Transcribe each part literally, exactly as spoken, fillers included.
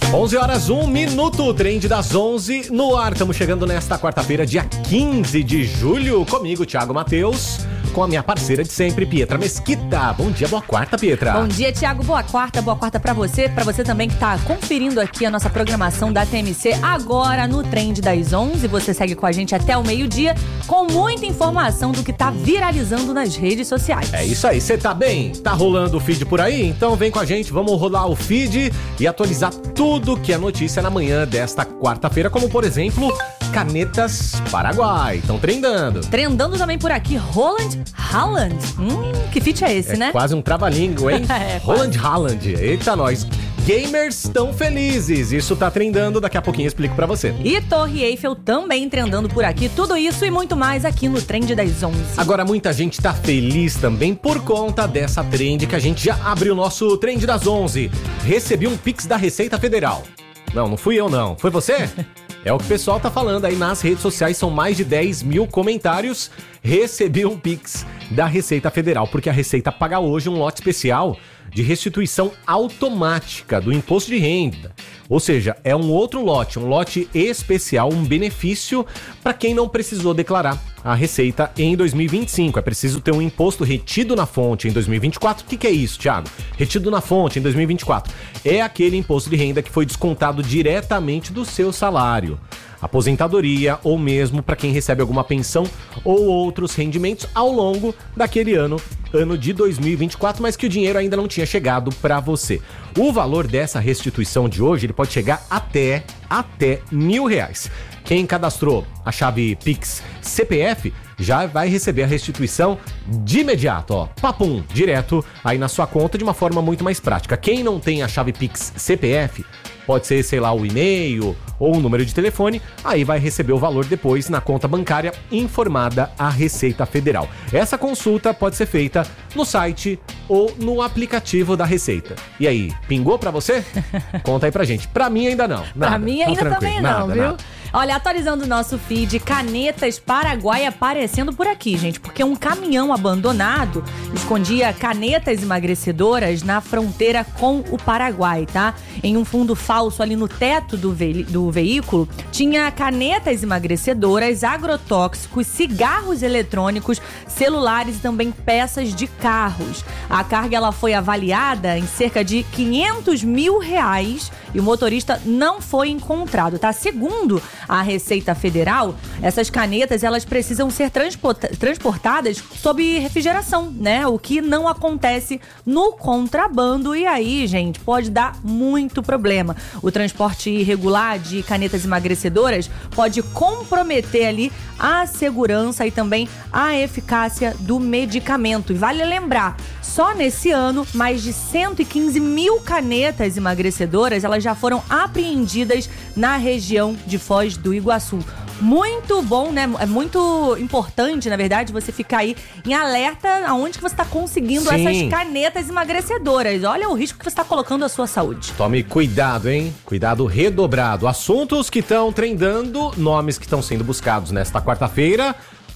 onze horas, um minuto, trend das onze no ar. Estamos chegando nesta quarta-feira, dia quinze de julho, comigo, Thiago Matheus, com a minha parceira de sempre, Pietra Mesquita. Bom dia, boa quarta, Pietra. Bom dia, Thiago, boa quarta, boa quarta pra você, pra você também que tá conferindo aqui a nossa programação da T M C agora no Trend das onze. Você segue com a gente até o meio-dia com muita informação do que tá viralizando nas redes sociais. É isso aí, você tá bem? Tá rolando o feed por aí? Então vem com a gente, vamos rolar o feed e atualizar tudo que é notícia na manhã desta quarta-feira, como por exemplo, canetas Paraguai. Estão trendando. Trendando também por aqui, Roland Haaland. Hum, que feat é esse, é né? Quase um trava-língua, hein? é, Roland Haaland. Eita, nós. Gamers tão felizes. Isso tá trendando, daqui a pouquinho eu explico pra você. E Torre Eiffel também trendando por aqui. Tudo isso e muito mais aqui no Trend das onze. Agora, muita gente tá feliz também por conta dessa trend que a gente já abriu o nosso Trend das onze. Recebi um Pix da Receita Federal. Não, não fui eu não. Foi você? É o que o pessoal tá falando aí nas redes sociais, são mais de dez mil comentários. Recebi um Pix da Receita Federal, porque a Receita paga hoje um lote especial de restituição automática do imposto de renda. Ou seja, é um outro lote, um lote especial, um benefício para quem não precisou declarar a receita em dois mil e vinte e cinco. É preciso ter um imposto retido na fonte em dois mil e vinte e quatro. O que, que é isso, Thiago? Retido na fonte em dois mil e vinte e quatro. É aquele imposto de renda que foi descontado diretamente do seu salário, aposentadoria ou mesmo para quem recebe alguma pensão ou outros rendimentos ao longo daquele ano, ano de dois mil e vinte e quatro, mas que o dinheiro ainda não tinha chegado para você. O valor dessa restituição de hoje, ele pode chegar até, até mil reais. Quem cadastrou a chave Pix C P F já vai receber a restituição de imediato, ó, papum, direto aí na sua conta de uma forma muito mais prática. Quem não tem a chave Pix C P F, pode ser, sei lá, o e-mail ou o número de telefone, aí vai receber o valor depois na conta bancária informada à Receita Federal. Essa consulta pode ser feita no site ou no aplicativo da Receita. E aí, pingou pra você? Conta aí pra gente. Pra mim ainda não. Nada. Pra mim ainda tá também não, nada, viu? Nada. Olha, atualizando o nosso feed, canetas Paraguai aparecendo por aqui, gente, porque um caminhão abandonado escondia canetas emagrecedoras na fronteira com o Paraguai, tá? Em um fundo falso ali no teto do, ve- do veículo, tinha canetas emagrecedoras, agrotóxicos, cigarros eletrônicos, celulares e também peças de carros. A carga ela foi avaliada em cerca de quinhentos mil reais e o motorista não foi encontrado, tá? Segundo a Receita Federal, essas canetas elas precisam ser transporta- transportadas sob refrigeração, né? O que não acontece no contrabando e aí, gente, pode dar muito problema. O transporte irregular de canetas emagrecedoras pode comprometer ali a segurança e também a eficácia do medicamento. E vale lembrar, só nesse ano, mais de cento e quinze mil canetas emagrecedoras elas já foram apreendidas na região de Foz do Iguaçu. Muito bom, né? É muito importante, na verdade, você ficar aí em alerta aonde que você está conseguindo Sim. essas canetas emagrecedoras. Olha o risco que você está colocando à sua saúde. Tome cuidado, hein? Cuidado redobrado. Assuntos que estão trendando, nomes que estão sendo buscados nesta quarta-feira.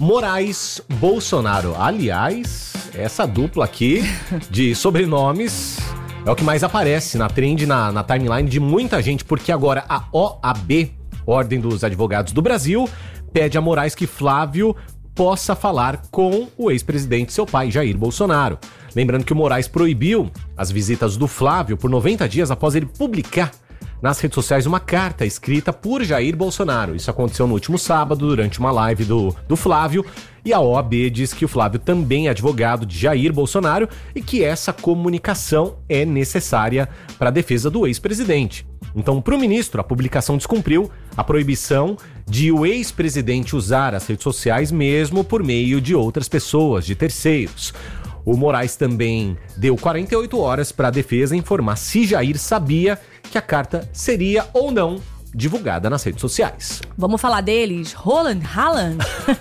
Moraes Bolsonaro. Aliás, essa dupla aqui de sobrenomes é o que mais aparece na trend, na, na timeline de muita gente, porque agora a O A B, Ordem dos Advogados do Brasil, pede a Moraes que Flávio possa falar com o ex-presidente, seu pai, Jair Bolsonaro. Lembrando que o Moraes proibiu as visitas do Flávio por noventa dias após ele publicar nas redes sociais uma carta escrita por Jair Bolsonaro. Isso aconteceu no último sábado, durante uma live do, do Flávio, e a O A B diz que o Flávio também é advogado de Jair Bolsonaro e que essa comunicação é necessária para a defesa do ex-presidente. Então, para o ministro, a publicação descumpriu a proibição de o ex-presidente usar as redes sociais mesmo por meio de outras pessoas, de terceiros. O Moraes também deu quarenta e oito horas para a defesa informar se Jair sabia que a carta seria ou não divulgada nas redes sociais. Vamos falar deles? Roland Haaland?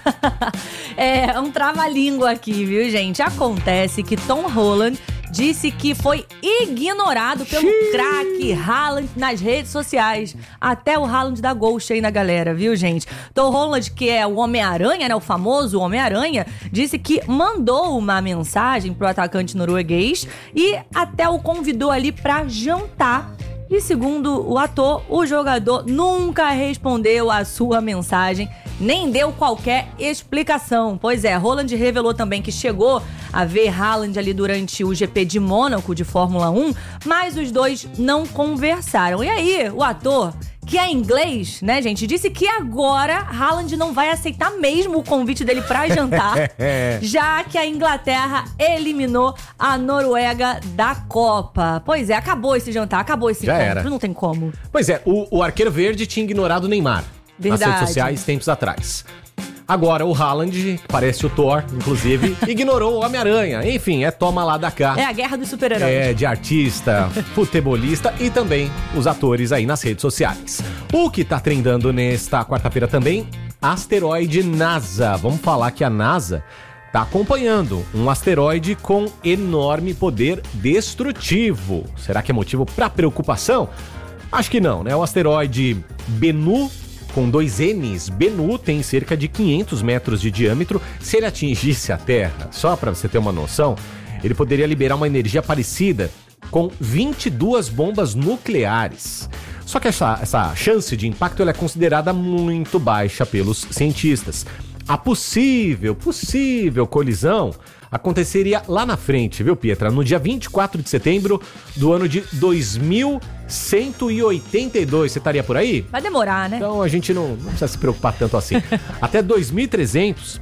É um trava-língua aqui, viu, gente? Acontece que Tom Holland disse que foi ignorado pelo craque Haaland nas redes sociais. Até o Haaland dá gol cheio na galera, viu, gente? Tom Holland, que é o Homem-Aranha, né? O famoso Homem-Aranha, disse que mandou uma mensagem pro atacante norueguês e até o convidou ali pra jantar. E segundo o ator, o jogador nunca respondeu a sua mensagem, nem deu qualquer explicação. Pois é, Roland revelou também que chegou a ver Haaland ali durante o G P de Mônaco de Fórmula um, mas os dois não conversaram. E aí, o ator, que é inglês, né, gente, disse que agora Haaland não vai aceitar mesmo o convite dele pra jantar, já que a Inglaterra eliminou a Noruega da Copa. Pois é, acabou esse jantar, acabou esse já encontro, era. Não tem como. Pois é, o, o arqueiro verde tinha ignorado o Neymar. Verdade. Nas redes sociais tempos atrás. Agora o Haaland, que parece o Thor, inclusive, ignorou o Homem-Aranha. Enfim, é toma lá da cá. É a guerra dos super-heróis. É, de artista, futebolista e também os atores aí nas redes sociais. O que tá trendando nesta quarta-feira também, asteroide NASA. Vamos falar que a NASA tá acompanhando um asteroide com enorme poder destrutivo. Será que é motivo para preocupação? Acho que não, né? O asteroide Bennu, com dois N's, Bennu tem cerca de quinhentos metros de diâmetro. Se ele atingisse a Terra, só para você ter uma noção, ele poderia liberar uma energia parecida com vinte e duas bombas nucleares. Só que essa, essa chance de impacto ela é considerada muito baixa pelos cientistas. A possível, possível colisão aconteceria lá na frente, viu, Pietra? No dia vinte e quatro de setembro do ano de dois mil cento e oitenta e dois. Você estaria por aí? Vai demorar, né? Então a gente não, não precisa se preocupar tanto assim. Até dois mil e trezentos,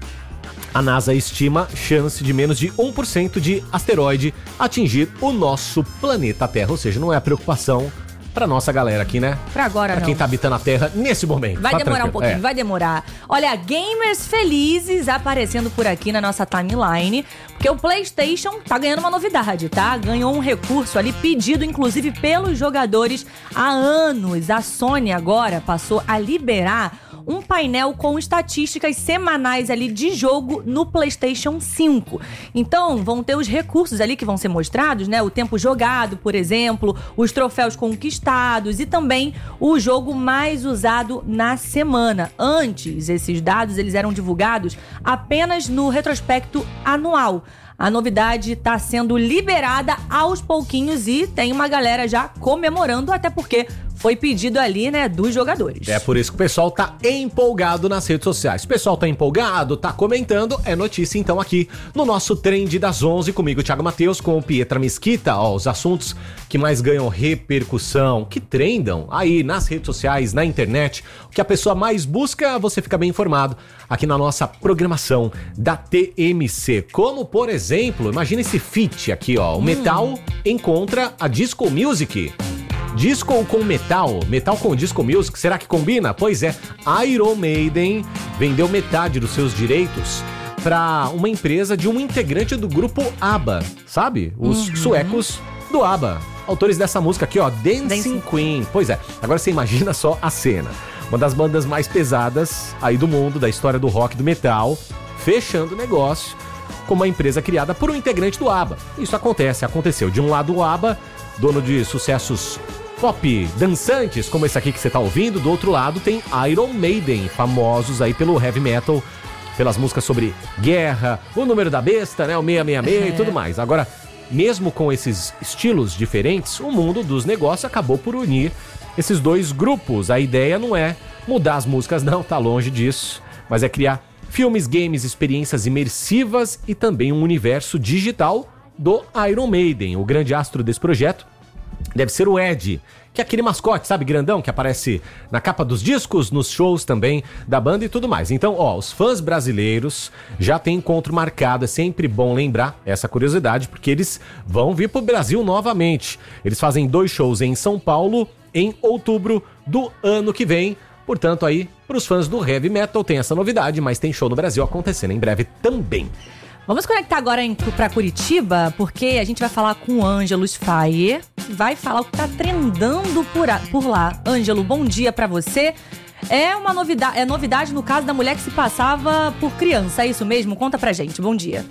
a NASA estima chance de menos de um por cento de asteroide atingir o nosso planeta Terra. Ou seja, não é a preocupação pra nossa galera aqui, né? Pra agora pra não. quem tá habitando a Terra nesse momento. Vai tá demorar tranquilo. um pouquinho, é. vai demorar. Olha, gamers felizes aparecendo por aqui na nossa timeline, porque o PlayStation tá ganhando uma novidade, tá? Ganhou um recurso ali pedido, inclusive, pelos jogadores há anos. A Sony agora passou a liberar um painel com estatísticas semanais ali de jogo no PlayStation cinco. Então, vão ter os recursos ali que vão ser mostrados, né? O tempo jogado, por exemplo, os troféus conquistados e também o jogo mais usado na semana. Antes, esses dados eles eram divulgados apenas no retrospecto anual. A novidade está sendo liberada aos pouquinhos e tem uma galera já comemorando, até porque foi pedido ali, né, dos jogadores. É por isso que o pessoal tá empolgado nas redes sociais. O pessoal tá empolgado, tá comentando, é notícia então aqui no nosso Trend das onze, comigo, Thiago Matheus, com o Pietra Mesquita. Ó, os assuntos que mais ganham repercussão, que trendam aí nas redes sociais, na internet. O que a pessoa mais busca, você fica bem informado aqui na nossa programação da T M C. Como, por exemplo, imagina esse feat aqui, ó. O hum. Metal encontra a Disco Music. Disco com metal, metal com disco music, será que combina? Pois é, Iron Maiden vendeu metade dos seus direitos para uma empresa de um integrante do grupo ABBA, sabe? Os uhum. suecos do ABBA, autores dessa música aqui, ó, Dancing, Dancing Queen. Pois é, agora você imagina só a cena. Uma das bandas mais pesadas aí do mundo, da história do rock e do metal, fechando o negócio com uma empresa criada por um integrante do ABBA. Isso acontece, aconteceu. De um lado o ABBA, dono de sucessos pop dançantes, como esse aqui que você tá ouvindo. Do outro lado tem Iron Maiden, famosos aí pelo heavy metal, pelas músicas sobre guerra, o número da besta, né, o seiscentos e sessenta e seis é. e tudo mais. Agora, mesmo com esses estilos diferentes, o mundo dos negócios acabou por unir esses dois grupos. A ideia não é mudar as músicas, não, tá longe disso, mas é criar filmes, games, experiências imersivas e também um universo digital do Iron Maiden. O grande astro desse projeto deve ser o Ed, que é aquele mascote, sabe, grandão, que aparece na capa dos discos, nos shows também da banda e tudo mais. Então, ó, os fãs brasileiros já têm encontro marcado. É sempre bom lembrar essa curiosidade, porque eles vão vir pro Brasil novamente. Eles fazem dois shows em São Paulo em outubro do ano que vem. Portanto, aí, pros fãs do heavy metal tem essa novidade, mas tem show no Brasil acontecendo em breve também. Vamos conectar agora para Curitiba, porque a gente vai falar com o Ângelo Faye, vai falar o que tá trendando por, a, por lá. Ângelo, bom dia para você. É uma novidade, é novidade no caso da mulher que se passava por criança, é isso mesmo? Conta pra gente, bom dia.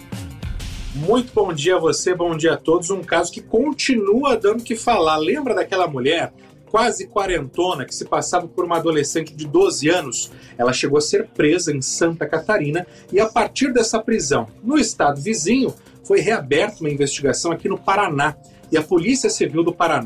Muito bom dia a você, bom dia a todos. Um caso que continua dando o que falar. Lembra daquela mulher quase quarentona que se passava por uma adolescente de doze anos? Ela chegou a ser presa em Santa Catarina e a partir dessa prisão no estado vizinho foi reaberta uma investigação aqui no Paraná. E a Polícia Civil do Paraná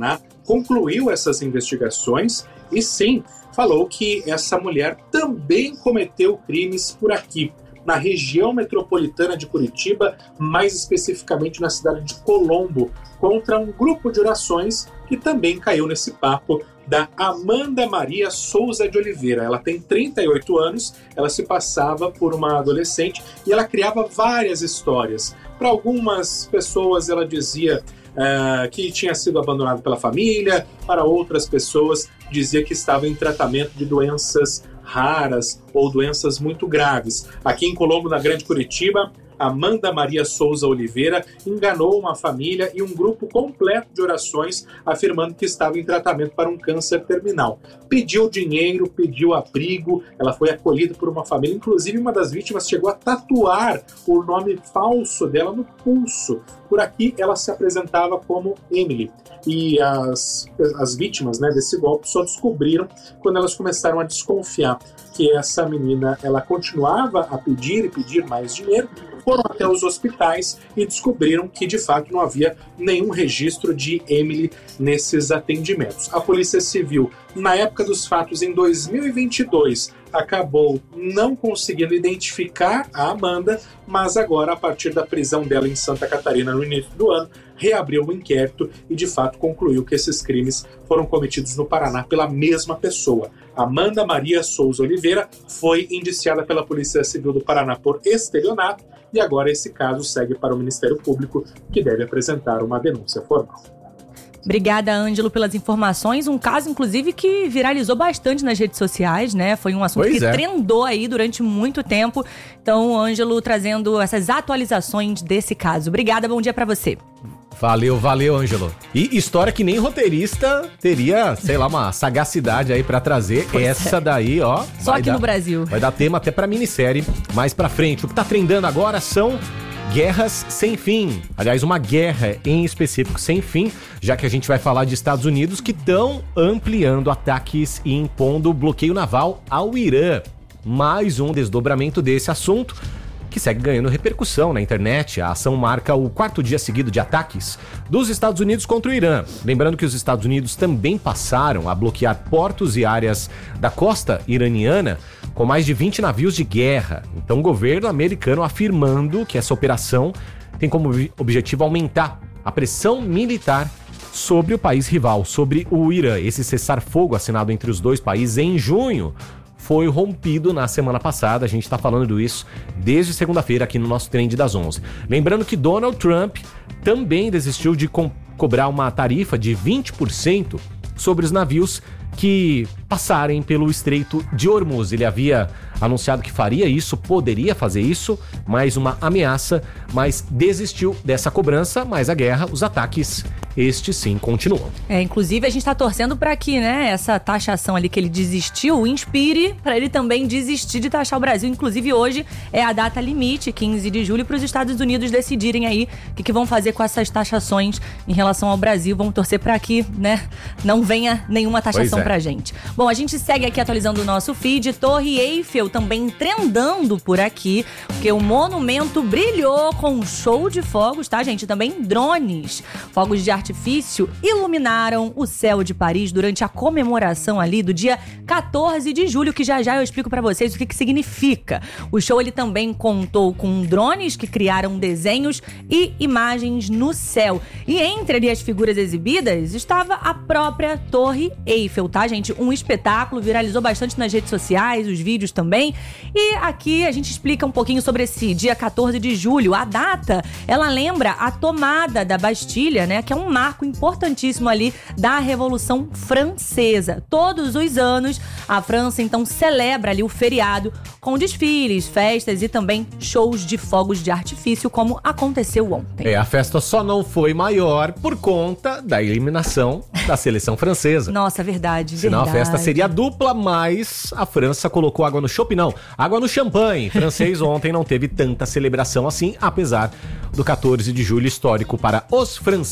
concluiu essas investigações e sim, falou que essa mulher também cometeu crimes por aqui, na região metropolitana de Curitiba, mais especificamente na cidade de Colombo, contra um grupo de orações que também caiu nesse papo da Amanda Maria Souza de Oliveira. Ela tem trinta e oito anos, ela se passava por uma adolescente e ela criava várias histórias. Para algumas pessoas ela dizia uh, que tinha sido abandonada pela família, para outras pessoas dizia que estava em tratamento de doenças raras ou doenças muito graves. Aqui em Colombo, na Grande Curitiba, Amanda Maria Souza Oliveira enganou uma família e um grupo completo de orações afirmando que estava em tratamento para um câncer terminal. Pediu dinheiro, pediu abrigo, ela foi acolhida por uma família, inclusive uma das vítimas chegou a tatuar o nome falso dela no pulso. Por aqui ela se apresentava como Emily. E as, as vítimas, né, desse golpe só descobriram quando elas começaram a desconfiar que essa menina ela continuava a pedir e pedir mais dinheiro. Foram até os hospitais e descobriram que de fato não havia nenhum registro de Emily nesses atendimentos. A Polícia Civil, na época dos fatos, em dois mil e vinte e dois, acabou não conseguindo identificar a Amanda, mas agora, a partir da prisão dela em Santa Catarina no início do ano, reabriu o inquérito e de fato concluiu que esses crimes foram cometidos no Paraná pela mesma pessoa. Amanda Maria Souza Oliveira foi indiciada pela Polícia Civil do Paraná por estelionato e agora esse caso segue para o Ministério Público, que deve apresentar uma denúncia formal. Obrigada, Ângelo, pelas informações. Um caso, inclusive, que viralizou bastante nas redes sociais, né? Foi um assunto pois que é. trendou aí durante muito tempo. Então, Ângelo trazendo essas atualizações desse caso. Obrigada, bom dia pra você. Valeu, valeu, Ângelo. E história que nem roteirista teria, sei lá, uma sagacidade aí pra trazer. Pois Essa é. daí, ó. Só aqui dar, no Brasil. Vai dar tema até pra minissérie mais pra frente. O que tá trendando agora são guerras sem fim. Aliás, uma guerra em específico sem fim, já que a gente vai falar de Estados Unidos que estão ampliando ataques e impondo bloqueio naval ao Irã. Mais um desdobramento desse assunto, que segue ganhando repercussão na internet. A ação marca o quarto dia seguido de ataques dos Estados Unidos contra o Irã. Lembrando que os Estados Unidos também passaram a bloquear portos e áreas da costa iraniana com mais de vinte navios de guerra. Então o governo americano afirmando que essa operação tem como objetivo aumentar a pressão militar sobre o país rival, sobre o Irã. Esse cessar-fogo assinado entre os dois países em junho foi rompido na semana passada. A gente está falando isso desde segunda-feira aqui no nosso Trend das onze. Lembrando que Donald Trump também desistiu de co- cobrar uma tarifa de vinte por cento sobre os navios que passarem pelo Estreito de Hormuz. Ele havia anunciado que faria isso, poderia fazer isso, mais uma ameaça, mas desistiu dessa cobrança, mas a guerra, os ataques, estes sim continuam. É, inclusive a gente tá torcendo para que, né, essa taxação ali que ele desistiu, inspire para ele também desistir de taxar o Brasil. Inclusive hoje é a data limite, quinze de julho, para os Estados Unidos decidirem aí o que, que vão fazer com essas taxações em relação ao Brasil. Vamos torcer para que, né, não venha nenhuma taxação é. pra gente. Bom, a gente segue aqui atualizando o nosso feed. Torre Eiffel também trendando por aqui, porque o monumento brilhou com um show de fogos, tá, gente? Também drones. Fogos de artifício iluminaram o céu de Paris durante a comemoração ali do dia quatorze de julho, que já já eu explico pra vocês o que que significa. O show, ele também contou com drones que criaram desenhos e imagens no céu. E entre ali as figuras exibidas estava a própria Torre Eiffel, tá, gente? Um espetáculo, viralizou bastante nas redes sociais, os vídeos também. E aqui a gente explica um pouquinho sobre esse dia quatorze de julho. A data, ela lembra a tomada da Bastilha, né? Que é um marco importantíssimo ali da Revolução Francesa. Todos os anos, a França, então, celebra ali o feriado com desfiles, festas e também shows de fogos de artifício, como aconteceu ontem. É, a festa só não foi maior por conta da eliminação da seleção francesa. Nossa, verdade, Senão verdade. a festa seria dupla, mas a França colocou água no chopp, não, água no champanhe. Francês ontem não teve tanta celebração assim, apesar do quatorze de julho histórico para os franceses.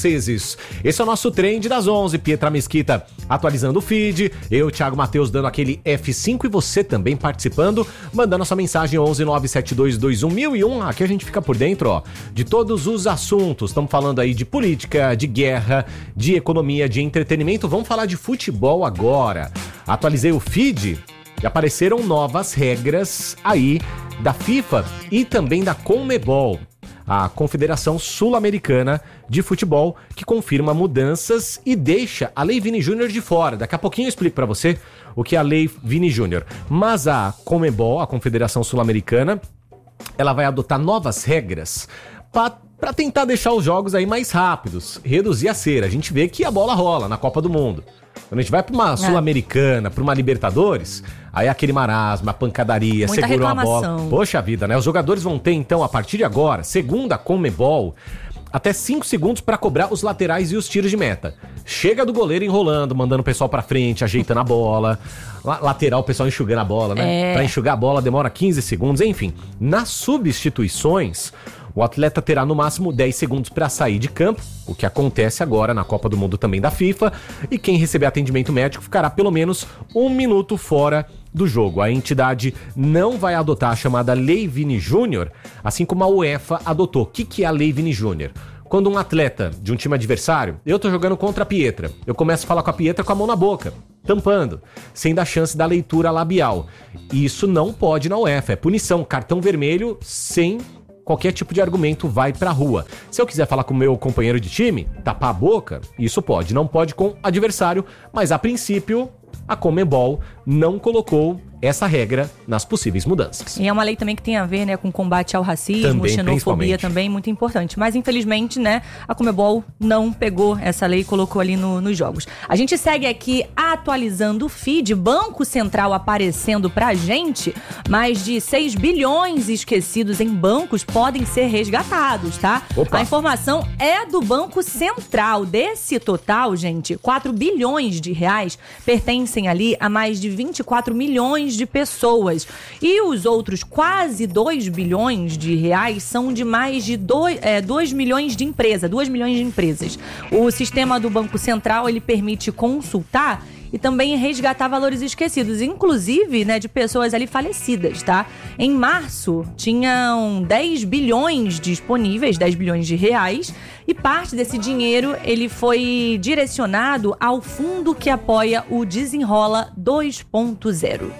brasileiros. Esse é o nosso Trend das onze. Pietra Mesquita atualizando o feed, eu, Thiago Matheus, dando aquele F cinco e você também participando, mandando a sua mensagem onze nove sete dois dois um mil e um. Aqui a gente fica por dentro, ó, de todos os assuntos. Estamos falando aí de política, de guerra, de economia, de entretenimento. Vamos falar de futebol agora. Atualizei o feed e apareceram novas regras aí da FIFA e também da CONMEBOL, a Confederação Sul-Americana de Futebol, que confirma mudanças e deixa a Lei Vini Júnior de fora. Daqui a pouquinho eu explico para você o que é a Lei Vini Júnior. Mas a CONMEBOL, a Confederação Sul-Americana, ela vai adotar novas regras para tentar deixar os jogos aí mais rápidos, reduzir a cera. A gente vê que a bola rola na Copa do Mundo. Quando a gente vai pra uma Sul-Americana, pra uma Libertadores, aí é aquele marasmo, a pancadaria, muita segurou a reclamação. bola. Poxa vida, né? Os jogadores vão ter, então, a partir de agora, segundo a CONMEBOL, até cinco segundos pra cobrar os laterais e os tiros de meta. Chega do goleiro enrolando, mandando o pessoal pra frente, ajeitando a bola. Lateral, o pessoal enxugando a bola, né? É. Pra enxugar a bola demora quinze segundos, enfim. Nas substituições, o atleta terá no máximo dez segundos para sair de campo, o que acontece agora na Copa do Mundo também da FIFA, e quem receber atendimento médico ficará pelo menos um minuto fora do jogo. A entidade não vai adotar a chamada Lei Vini Júnior, assim como a UEFA adotou. O que, que é a Lei Vini Júnior? Quando um atleta de um time adversário, eu tô jogando contra a Pietra, eu começo a falar com a Pietra com a mão na boca, tampando, sem dar chance da leitura labial. E isso não pode na UEFA, é punição, cartão vermelho sem qualquer tipo de argumento, vai pra rua. Se eu quiser falar com o meu companheiro de time, tapar a boca, isso pode. Não pode com adversário, mas a princípio a CONMEBOL não colocou essa regra nas possíveis mudanças. E é uma lei também que tem a ver, né, com combate ao racismo, também, xenofobia também, muito importante. Mas, infelizmente, né, a CONMEBOL não pegou essa lei e colocou ali no, nos jogos. A gente segue aqui atualizando o feed, Banco Central aparecendo pra gente, mais de seis bilhões esquecidos em bancos podem ser resgatados, tá? Opa. A informação é do Banco Central. Desse total, gente, quatro bilhões de reais pertencem ali a mais de vinte e quatro milhões de pessoas. E os outros quase dois bilhões de reais são de mais de dois milhões de empresas, dois milhões de empresas. O sistema do Banco Central, ele permite consultar e também resgatar valores esquecidos, inclusive, né, de pessoas ali falecidas, tá? Em março, tinham dez bilhões disponíveis, dez bilhões de reais, e parte desse dinheiro, ele foi direcionado ao fundo que apoia o Desenrola dois ponto zero.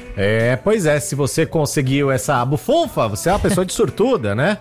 É, pois é, se você conseguiu essa bufunfa, você é uma pessoa de sortuda, né?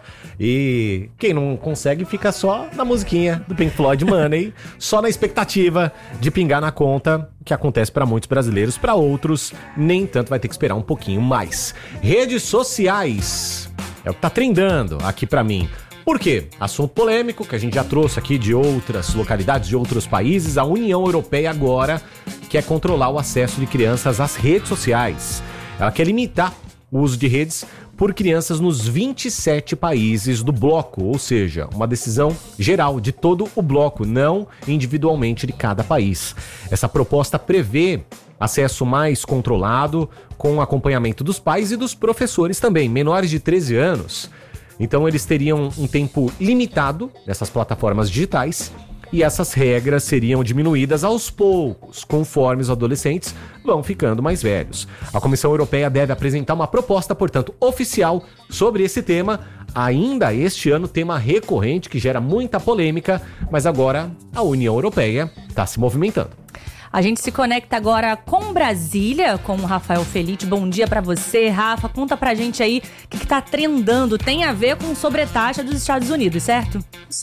E quem não consegue fica só na musiquinha do Pink Floyd Money, só na expectativa de pingar na conta, que acontece para muitos brasileiros, para outros nem tanto, vai ter que esperar um pouquinho mais. Redes sociais, é o que tá trendando aqui para mim. Por quê? Assunto polêmico que a gente já trouxe aqui de outras localidades, de outros países. A União Europeia agora quer controlar o acesso de crianças às redes sociais. Ela quer limitar o uso de redes por crianças nos vinte e sete países do bloco, ou seja, uma decisão geral de todo o bloco, não individualmente de cada país. Essa proposta prevê acesso mais controlado, com acompanhamento dos pais e dos professores também, menores de treze anos. Então eles teriam um tempo limitado nessas plataformas digitais e essas regras seriam diminuídas aos poucos, conforme os adolescentes vão ficando mais velhos. A Comissão Europeia deve apresentar uma proposta, portanto, oficial sobre esse tema, ainda este ano, tema recorrente que gera muita polêmica, mas agora a União Europeia está se movimentando. A gente se conecta agora com Brasília, com o Rafael Felite. Bom dia pra você, Rafa. Conta pra gente aí o que, que tá trendando. Tem a ver com sobretaxa dos Estados Unidos, certo?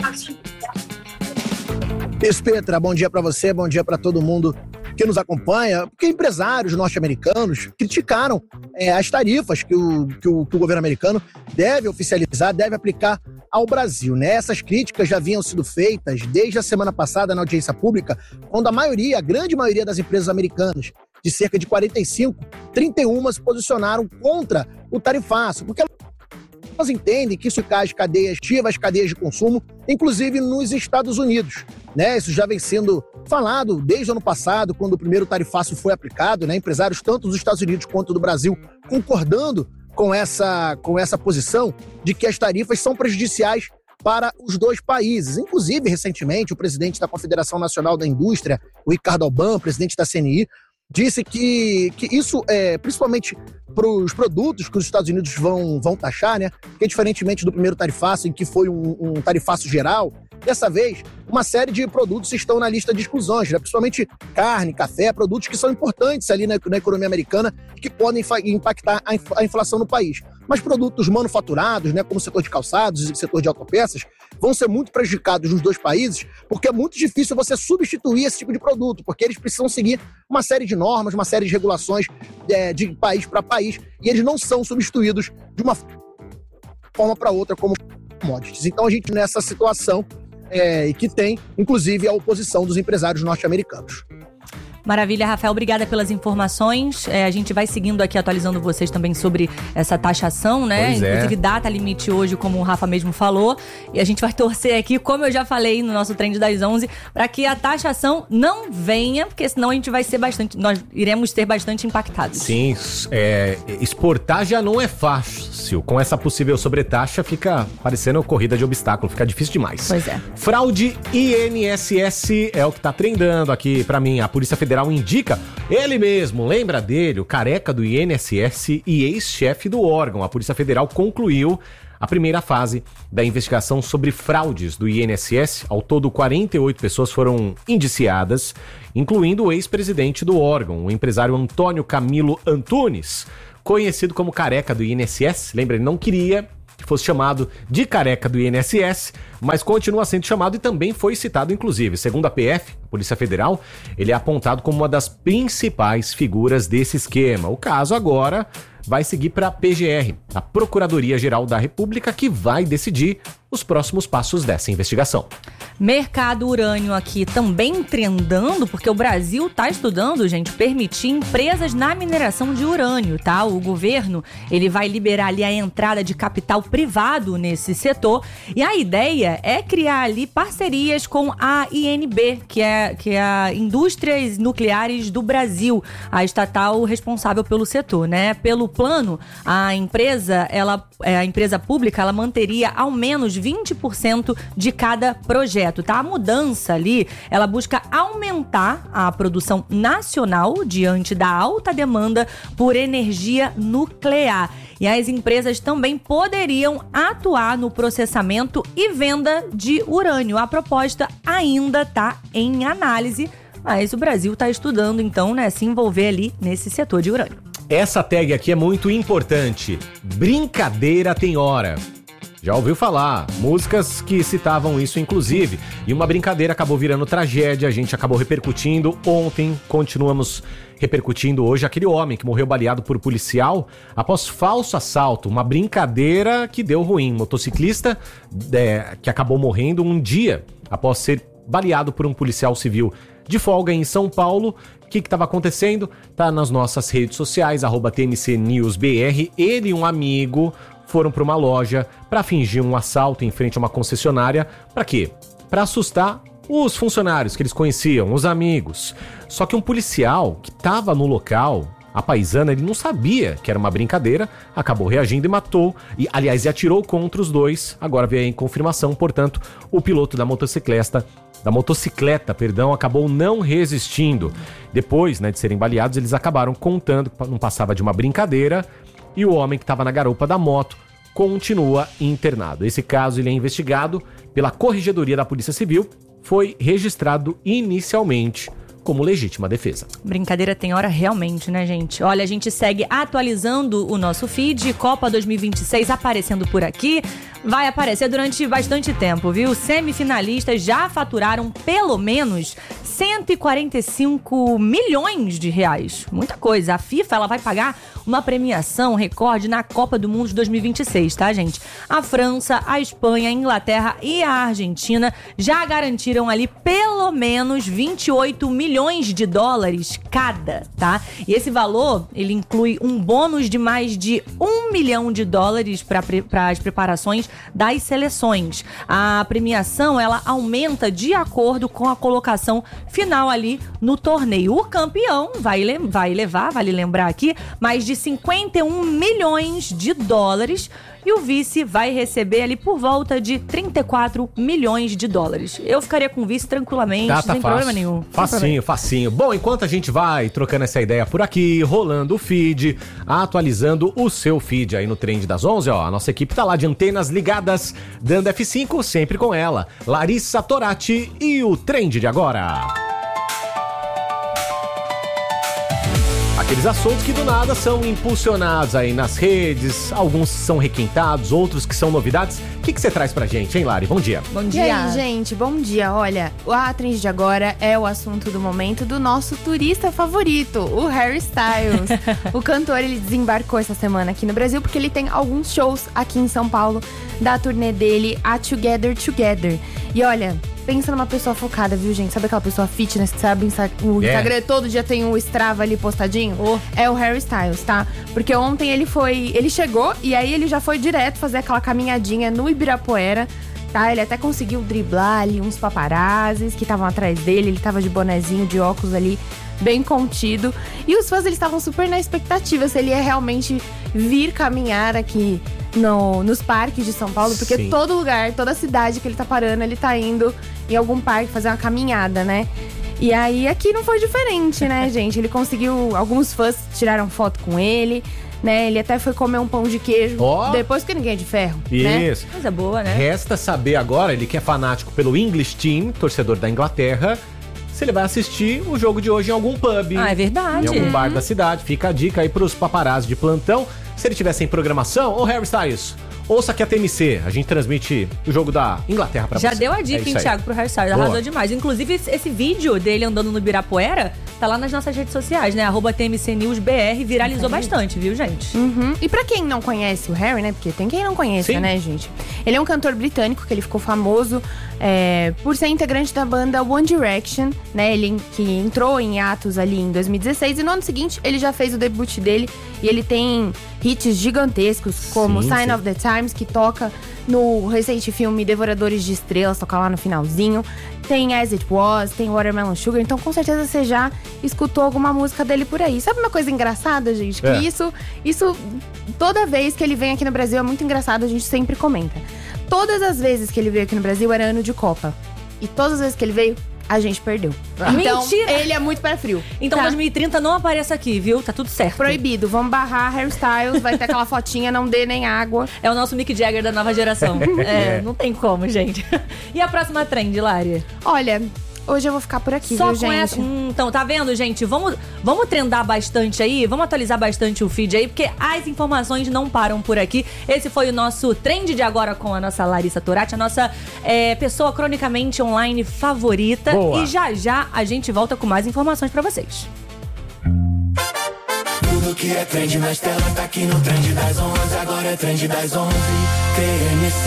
Isso, Petra. Bom dia pra você, bom dia pra todo mundo que nos acompanha. Porque empresários norte-americanos criticaram é, as tarifas que o, que, o, que o governo americano deve oficializar, deve aplicar ao Brasil, né? Essas críticas já haviam sido feitas desde a semana passada na audiência pública, quando a maioria, a grande maioria das empresas americanas, de cerca de quarenta e cinco, trinta e um se posicionaram contra o tarifaço, porque elas entendem que isso cai as cadeias ativas, as cadeias de consumo, inclusive nos Estados Unidos, né? Isso já vem sendo falado desde o ano passado, quando o primeiro tarifaço foi aplicado, né? Empresários tanto dos Estados Unidos quanto do Brasil concordando com essa, com essa posição de que as tarifas são prejudiciais para os dois países. Inclusive, recentemente, o presidente da Confederação Nacional da Indústria, o Ricardo Alban, presidente da C N I, disse que, que isso, é, principalmente para os produtos que os Estados Unidos vão, vão taxar, né? Porque diferentemente do primeiro tarifaço, em que foi um, um tarifaço geral, dessa vez, uma série de produtos estão na lista de exclusões, né? Principalmente carne, café, produtos que são importantes ali na, na economia americana, que podem impactar a, inf- a inflação no país. Mas produtos manufaturados, né, como o setor de calçados e o setor de autopeças, vão ser muito prejudicados nos dois países, porque é muito difícil você substituir esse tipo de produto, porque eles precisam seguir uma série de normas, uma série de regulações é, de país para país, e eles não são substituídos de uma forma para outra como commodities. Então a gente nessa situação é, que tem, inclusive, a oposição dos empresários norte-americanos. Maravilha, Rafael, obrigada pelas informações. É, a gente vai seguindo aqui, atualizando vocês também sobre essa taxação, né? Pois é. Inclusive data limite hoje, como o Rafa mesmo falou. E a gente vai torcer aqui, como eu já falei no nosso Trend das onze, para que a taxação não venha, porque senão a gente vai ser bastante, nós iremos ser bastante impactados. Sim, é, exportar já não é fácil. Com essa possível sobretaxa, fica parecendo corrida de obstáculo, fica difícil demais. Pois é. Fraude I N S S é o que tá trendando aqui pra mim. A Polícia Federal indica ele mesmo, lembra dele, o careca do I N S S e ex-chefe do órgão. A Polícia Federal concluiu a primeira fase da investigação sobre fraudes do I N S S. Ao todo, quarenta e oito pessoas foram indiciadas, incluindo o ex-presidente do órgão, o empresário Antônio Camilo Antunes, conhecido como careca do I N S S. Lembra, ele não queria que fosse chamado de careca do I N S S, mas continua sendo chamado e também foi citado, inclusive. Segundo a P F, a Polícia Federal, ele é apontado como uma das principais figuras desse esquema. O caso agora vai seguir para a P G R, a Procuradoria-Geral da República, que vai decidir os próximos passos dessa investigação. Mercado urânio aqui também trendando, porque o Brasil está estudando, gente, permitir empresas na mineração de urânio, tá? O governo, ele vai liberar ali a entrada de capital privado nesse setor, e a ideia é criar ali parcerias com a I N B, que é, que é a Indústrias Nucleares do Brasil, a estatal responsável pelo setor, né? Pelo plano, a empresa, ela, a empresa pública, ela manteria ao menos vinte por cento de cada projeto, tá? A mudança ali, ela busca aumentar a produção nacional diante da alta demanda por energia nuclear. E as empresas também poderiam atuar no processamento e venda de urânio. A proposta ainda está em análise, mas o Brasil está estudando, então, né, se envolver ali nesse setor de urânio. Essa tag aqui é muito importante. Brincadeira tem hora. Já ouviu falar, músicas que citavam isso inclusive, e uma brincadeira acabou virando tragédia, a gente acabou repercutindo ontem, continuamos repercutindo hoje, aquele homem que morreu baleado por policial após falso assalto, uma brincadeira que deu ruim, motociclista é, que acabou morrendo um dia após ser baleado por um policial civil de folga em São Paulo. O que estava acontecendo? Tá nas nossas redes sociais, arroba T N C News B R, ele e um amigo foram para uma loja para fingir um assalto em frente a uma concessionária. Para quê? Para assustar os funcionários que eles conheciam, os amigos. Só que um policial que estava no local, a paisana, ele não sabia que era uma brincadeira, acabou reagindo e matou, e aliás, e atirou contra os dois. Agora veio em confirmação, portanto, o piloto da motocicleta, da motocicleta, perdão, acabou não resistindo. Depois, né, de serem baleados, eles acabaram contando que não passava de uma brincadeira, e o homem que estava na garupa da moto continua internado. Esse caso ele é investigado pela Corregedoria da Polícia Civil, foi registrado inicialmente como legítima defesa. Brincadeira tem hora realmente, né, gente? Olha, a gente segue atualizando o nosso feed, Copa dois mil e vinte e seis aparecendo por aqui, vai aparecer durante bastante tempo, viu? Semifinalistas já faturaram pelo menos cento e quarenta e cinco milhões de reais. Muita coisa. A FIFA, ela vai pagar uma premiação recorde na Copa do Mundo de dois mil e vinte e seis, tá, gente? A França, a Espanha, a Inglaterra e a Argentina já garantiram ali pelo menos vinte e oito milhões milhões de dólares cada, tá? E esse valor, ele inclui um bônus de mais de um milhão de dólares para pre- as preparações das seleções. A premiação, ela aumenta de acordo com a colocação final ali no torneio. O campeão vai, le- vai levar, vale lembrar aqui, mais de cinquenta e um milhões de dólares. E o vice vai receber ali por volta de trinta e quatro milhões de dólares. Eu ficaria com o vice tranquilamente, Tá, tá sem fácil. problema nenhum. Facinho, facinho. Bom, enquanto a gente vai trocando essa ideia por aqui, rolando o feed, atualizando o seu feed aí no Trend das onze, ó, a nossa equipe tá lá de antenas ligadas, dando F cinco sempre com ela, Larissa Torati e o Trend de agora. Aqueles assuntos que do nada são impulsionados aí nas redes, alguns são requentados, outros que são novidades. O que que você traz pra gente, hein, Lari? Bom dia. Bom E dia. aí, gente, bom dia. Olha, a Trend de agora é o assunto do momento do nosso turista favorito, o Harry Styles. O cantor, ele desembarcou essa semana aqui no Brasil porque ele tem alguns shows aqui em São Paulo da turnê dele, a Together Together. E olha, pensa numa pessoa focada, viu, gente? Sabe aquela pessoa fitness que sabe o É. Instagram todo dia tem o Strava ali postadinho? Oh. É o Harry Styles, tá? Porque ontem ele foi, ele chegou e aí ele já foi direto fazer aquela caminhadinha no Ibirapuera. Tá, ele até conseguiu driblar ali uns paparazzis que estavam atrás dele. Ele tava de bonezinho, de óculos ali, bem contido. E os fãs, eles estavam super na expectativa se ele ia realmente vir caminhar aqui no, nos parques de São Paulo. Porque Sim. todo lugar, toda cidade que ele tá parando, ele tá indo em algum parque fazer uma caminhada, né? E aí, aqui não foi diferente, né, gente? Ele conseguiu... Alguns fãs tiraram foto com ele, né? Ele até foi comer um pão de queijo. Ó. Depois que ninguém é de ferro, né? Isso. Coisa boa, né? Resta saber agora, ele que é fanático pelo English Team, torcedor da Inglaterra, se ele vai assistir o jogo de hoje em algum pub. Ah, é verdade. Em algum bar da cidade. Fica a dica aí pros paparazzi de plantão. Se ele tivesse em programação, ô Harry Styles, ouça aqui a T M C. A gente transmite o jogo da Inglaterra pra Já você. deu a É dica, isso hein, aí. Thiago, pro Harry Styles. Boa. Arrasou demais. Inclusive, esse, esse vídeo dele andando no Ibirapuera tá lá nas nossas redes sociais, né? Arroba T M C News B R. Viralizou bastante, viu, gente? Uhum. E pra quem não conhece o Harry, né? Porque tem quem não conhece, Sim. né, gente? Ele é um cantor britânico que ele ficou famoso é, por ser integrante da banda One Direction, né? Ele que entrou em atos ali em dois mil e dezesseis e no ano seguinte ele já fez o debut dele e ele tem hits gigantescos como Sim, Sign sim. of the Times, que toca no recente filme Devoradores de Estrelas, toca lá no finalzinho. Tem As It Was, tem Watermelon Sugar. Então, com certeza, você já escutou alguma música dele por aí. Sabe uma coisa engraçada, gente? Que É. isso, isso, toda vez que ele vem aqui no Brasil, é muito engraçado, a gente sempre comenta. Todas as vezes que ele veio aqui no Brasil, era ano de Copa. E todas as vezes que ele veio, a gente perdeu. Então, Mentira! ele é muito pé frio. Então, tá? dois mil e trinta não apareça aqui, viu? Tá tudo certo. Proibido. Vamos barrar hairstyles, vai ter aquela fotinha, não dê nem água. É o nosso Mick Jagger da nova geração. É, não tem como, gente. E a próxima trend, Lari? Olha, hoje eu vou ficar por aqui, Só viu, com gente? essa. Hum, então, tá vendo, gente? Vamos, vamos trendar bastante aí, vamos atualizar bastante o feed aí, porque as informações não param por aqui. Esse foi o nosso trend de agora com a nossa Larissa Torati, a nossa é, pessoa cronicamente online favorita. Boa. E já já a gente volta com mais informações pra vocês. Tudo que é trend nas telas tá aqui no Trend das onze. Agora é Trend das onze, T M C.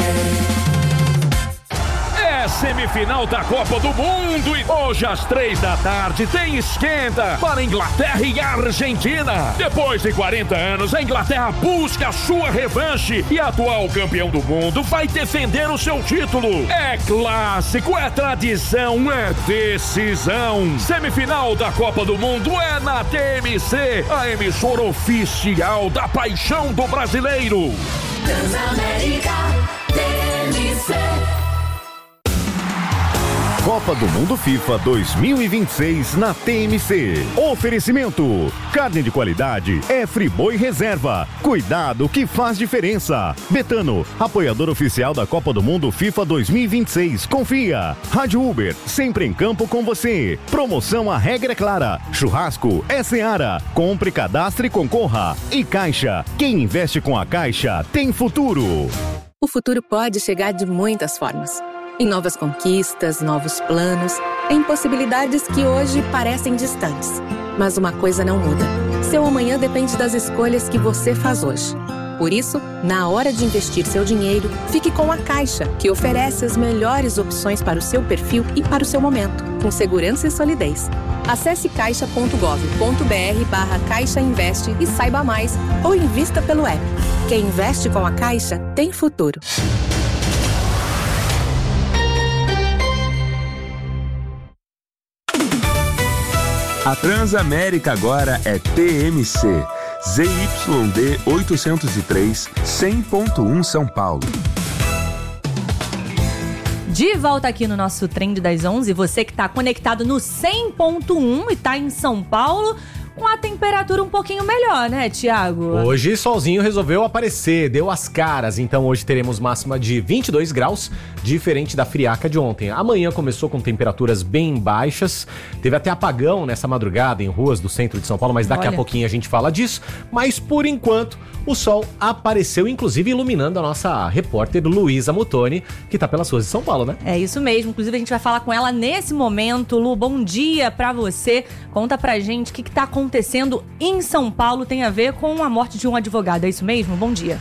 É semifinal da Copa do Mundo e hoje às três da tarde tem esquenta para Inglaterra e Argentina. Depois de quarenta anos, a Inglaterra busca a sua revanche e atual campeão do mundo vai defender o seu título. É clássico, é tradição, é decisão. Semifinal da Copa do Mundo é na T M C, a emissora oficial da paixão do brasileiro. Transamérica, T M C. Copa do Mundo FIFA dois mil e vinte e seis na T M C. Oferecimento: carne de qualidade é Friboi Reserva. Cuidado que faz diferença. Betano, apoiador oficial da Copa do Mundo FIFA dois mil e vinte e seis. Confia. Rádio Uber, sempre em campo com você. Promoção A Regra é Clara. Churrasco é Seara. Compre, cadastre e concorra. E Caixa, quem investe com a Caixa tem futuro. O futuro pode chegar de muitas formas. Em novas conquistas, novos planos, em possibilidades que hoje parecem distantes. Mas uma coisa não muda. Seu amanhã depende das escolhas que você faz hoje. Por isso, na hora de investir seu dinheiro, fique com a Caixa, que oferece as melhores opções para o seu perfil e para o seu momento, com segurança e solidez. Acesse caixa ponto gov ponto br barra Caixa Investe e saiba mais, ou invista pelo app. Quem investe com a Caixa tem futuro. A Transamérica agora é T M C, Z Y D oitocentos e três, cem ponto um São Paulo. De volta aqui no nosso Trend das onze, você que está conectado no cem ponto um e está em São Paulo, com a temperatura um pouquinho melhor, né, Thiago? Hoje solzinho resolveu aparecer, deu as caras, então hoje teremos máxima de vinte e dois graus, diferente da friaca de ontem. Amanhã começou com temperaturas bem baixas, teve até apagão nessa madrugada em ruas do centro de São Paulo, mas daqui Olha. a pouquinho a gente fala disso. Mas por enquanto o sol apareceu, inclusive iluminando a nossa repórter Luísa Mutoni, que tá pelas ruas de São Paulo, né? É isso mesmo, inclusive a gente vai falar com ela nesse momento. Lu, bom dia pra você, conta pra gente o que, que tá acontecendo acontecendo em São Paulo, tem a ver com a morte de um advogado, é isso mesmo? Bom dia.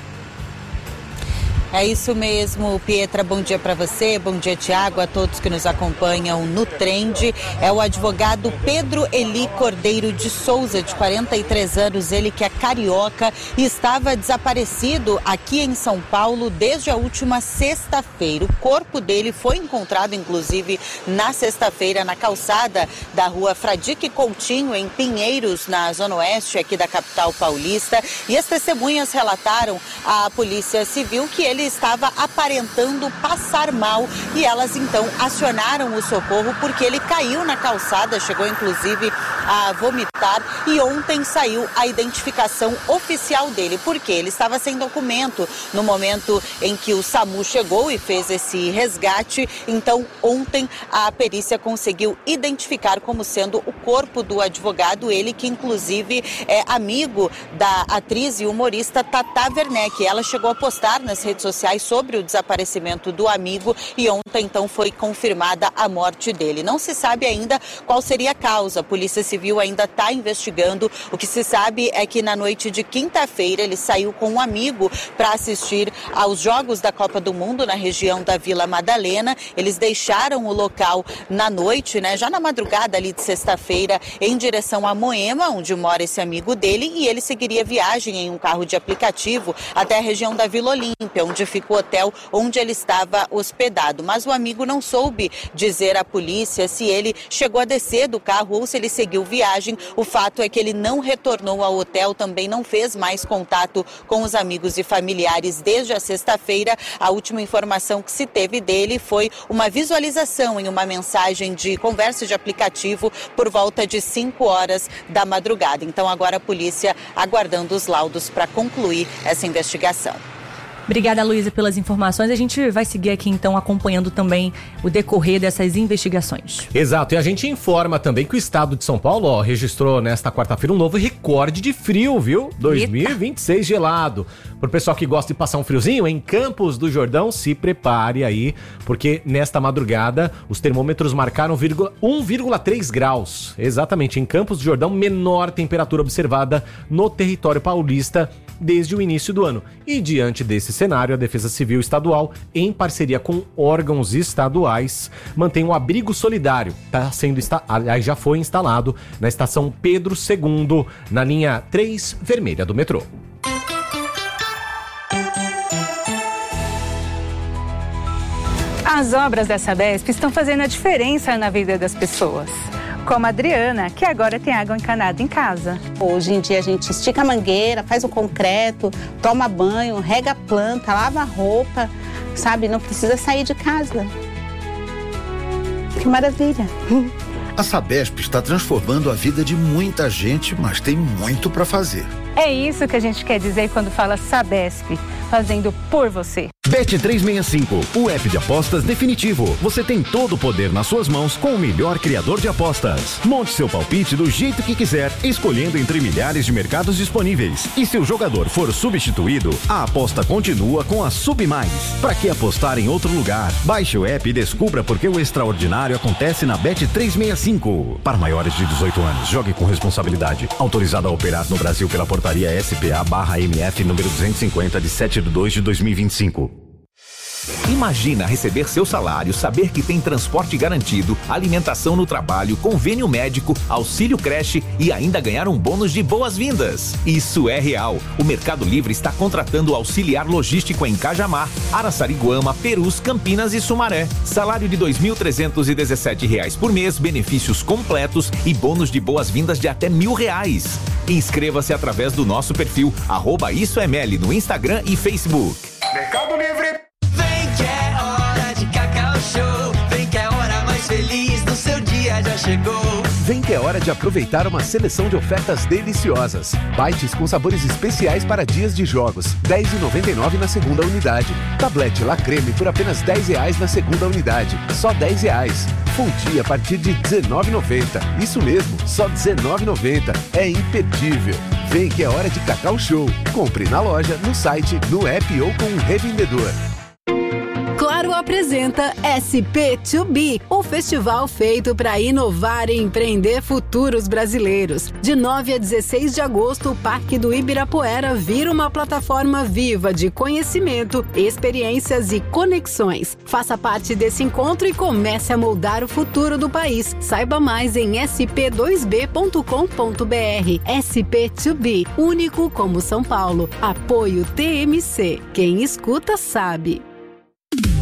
É isso mesmo, Pietra, bom dia para você, bom dia, Tiago, a todos que nos acompanham no Trend. É o advogado Pedro Eli Cordeiro de Souza, de quarenta e três anos, ele que é carioca e estava desaparecido aqui em São Paulo desde a última sexta-feira. O corpo dele foi encontrado, inclusive, na sexta-feira, na calçada da rua Fradique Coutinho, em Pinheiros, na zona oeste aqui da capital paulista. E as testemunhas relataram à Polícia Civil que ele estava aparentando passar mal e elas então acionaram o socorro porque ele caiu na calçada, chegou inclusive a vomitar e ontem saiu a identificação oficial dele, porque ele estava sem documento no momento em que o SAMU chegou e fez esse resgate. Então ontem a perícia conseguiu identificar como sendo o corpo do advogado, ele que inclusive é amigo da atriz e humorista Tata Werneck. Ela chegou a postar nas redes sociais sobre o desaparecimento do amigo e ontem então foi confirmada a morte dele. Não se sabe ainda qual seria a causa, a Polícia Civil ainda está investigando. O que se sabe é que na noite de quinta-feira ele saiu com um amigo para assistir aos Jogos da Copa do Mundo na região da Vila Madalena. Eles deixaram o local na noite, né, já na madrugada ali de sexta-feira, em direção a Moema, onde mora esse amigo dele, e ele seguiria viagem em um carro de aplicativo até a região da Vila Olímpia, onde fica o hotel onde ele estava hospedado. Mas o amigo não soube dizer à polícia se ele chegou a descer do carro ou se ele seguiu viagem. O fato é que ele não retornou ao hotel, também não fez mais contato com os amigos e familiares desde a sexta-feira. A última informação que se teve dele foi uma visualização em uma mensagem de conversa de aplicativo por volta de cinco horas da madrugada. Então agora a polícia aguardando os laudos para concluir essa investigação. Obrigada, Luísa, pelas informações. A gente vai seguir aqui, então, acompanhando também o decorrer dessas investigações. Exato. E a gente informa também que o estado de São Paulo, ó, registrou nesta quarta-feira um novo recorde de frio, viu? dois mil e vinte e seis gelado. Pro pessoal que gosta de passar um friozinho, em Campos do Jordão, se prepare aí, porque nesta madrugada os termômetros marcaram um vírgula três graus. Exatamente, em Campos do Jordão, menor temperatura observada no território paulista desde o início do ano. E diante desse cenário, a Defesa Civil Estadual, em parceria com órgãos estaduais, mantém um abrigo solidário. Tá sendo insta- aliás, já foi instalado na estação Pedro segundo, na linha três vermelha do metrô. As obras da Sabesp estão fazendo a diferença na vida das pessoas. Como a Adriana, que agora tem água encanada em casa. Hoje em dia a gente estica a mangueira, faz o concreto, toma banho, rega a planta, lava a roupa, sabe? Não precisa sair de casa. Que maravilha! A Sabesp está transformando a vida de muita gente, mas tem muito para fazer. É isso que a gente quer dizer quando fala Sabesp, fazendo por você. Bet trezentos e sessenta e cinco, o app de apostas definitivo. Você tem todo o poder nas suas mãos com o melhor criador de apostas. Monte seu palpite do jeito que quiser, escolhendo entre milhares de mercados disponíveis. E se o jogador for substituído, a aposta continua com a Submais. Para que apostar em outro lugar? Baixe o app e descubra por que o extraordinário acontece na Bet trezentos e sessenta e cinco. Para maiores de dezoito anos, jogue com responsabilidade. Autorizado a operar no Brasil pela portaria S P A barra M F número duzentos e cinquenta de sete de dois de dois mil e vinte e cinco. Imagina receber seu salário, saber que tem transporte garantido, alimentação no trabalho, convênio médico, auxílio creche e ainda ganhar um bônus de boas-vindas. Isso é real. O Mercado Livre está contratando auxiliar logístico em Cajamar, Araçariguama, Perus, Campinas e Sumaré. Salário de dois mil trezentos e dezessete reais por mês, benefícios completos e bônus de boas-vindas de até mil reais. Inscreva-se através do nosso perfil arroba Isso é Meli no Instagram e Facebook. Mercado Livre. Vem que é hora de Cacau Show. Vem que é a hora mais feliz do seu dia já chegou. Vem que é hora de aproveitar uma seleção de ofertas deliciosas. Bites com sabores especiais para dias de jogos, dez reais e noventa e nove centavos na segunda unidade. Tablete La Creme por apenas dez reais na segunda unidade, só dez reais. Fonte a partir de dezenove reais e noventa centavos. Isso mesmo, só dezenove reais e noventa centavos. É imperdível. Vem que é hora de Cacau Show. Compre na loja, no site, no app ou com um revendedor. Claro apresenta S P dois B, o festival feito para inovar e empreender futuros brasileiros. De nove a dezesseis de agosto, o Parque do Ibirapuera vira uma plataforma viva de conhecimento, experiências e conexões. Faça parte desse encontro e comece a moldar o futuro do país. Saiba mais em s p dois b ponto com ponto b r. S P dois B, único como São Paulo. Apoio T M C. Quem escuta sabe.